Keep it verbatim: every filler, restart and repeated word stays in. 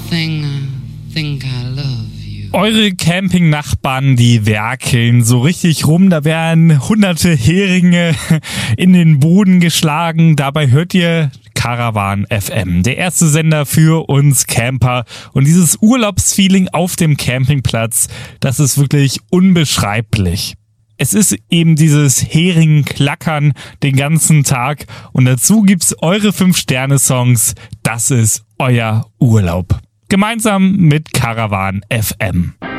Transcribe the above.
thing, I think I love you. Eure Campingnachbarn, die werkeln so richtig rum, da werden hunderte Heringe in den Boden geschlagen. Dabei hört ihr Caravan F M, der erste Sender für uns Camper. Und dieses Urlaubsfeeling auf dem Campingplatz, das ist wirklich unbeschreiblich. Es ist eben dieses Hering-Klackern den ganzen Tag und dazu gibt's eure fünf Sterne Songs. Das ist euer Urlaub. Gemeinsam mit Caravan F M.